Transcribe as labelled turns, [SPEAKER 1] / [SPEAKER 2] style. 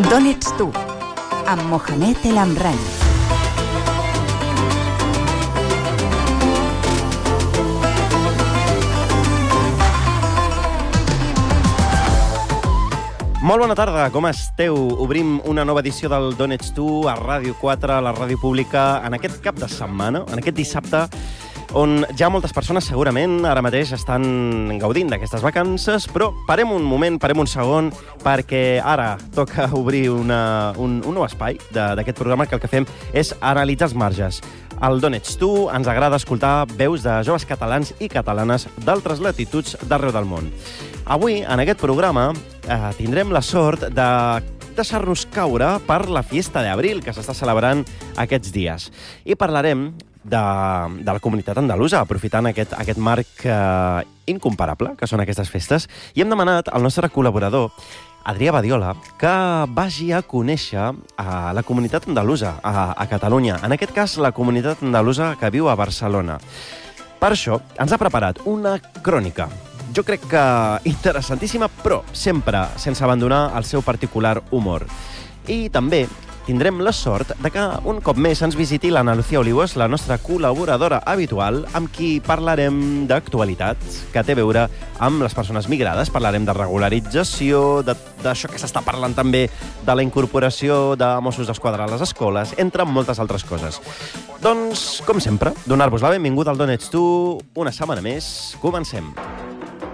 [SPEAKER 1] D'on ets tu? Amb Mohamed El Amrani.
[SPEAKER 2] Molt bona tarda, com esteu? Obrim una nova edició del D'on ets tu a Ràdio 4, a la ràdio pública, en aquest cap de setmana, en aquest dissabte, on ja moltes persones segurament ara mateix estan gaudint d'aquestes vacances, però parem un moment, parem un segon, perquè ara toca obrir un nou espai d'aquest programa, que el que fem és analitzar els marges. Al D'on ets tu ens agrada escoltar veus de joves catalans i catalanes d'altres latituds d'arreu del món. Avui, en aquest programa, tindrem la sort de deixar-nos caure per la Fiesta d'Abril, que s'està celebrant aquests dies. I parlarem de la comunitat andalusa, aprofitant aquest marc incomparable, que són aquestes festes, i hem demanat al nostre col·laborador, Adrià Badiola, que vagi a conèixer a la comunitat andalusa a Catalunya, en aquest cas la comunitat andalusa que viu a Barcelona. Per això ens ha preparat una crònica, jo crec que interessantíssima, però sempre sense abandonar el seu particular humor. I també tindrem la sort de que un cop més ens visiti l'Anna Lucía Olivos, la nostra col·laboradora habitual, amb qui parlarem d'actualitat, que té a veure amb les persones migrades. Parlarem de regularització, d'això que s'està parlant també de la incorporació de Mossos d'Esquadra a les escoles, entre moltes altres coses. Doncs, com sempre, donar-vos la benvinguda al D'on ets tu una setmana més. Comencem.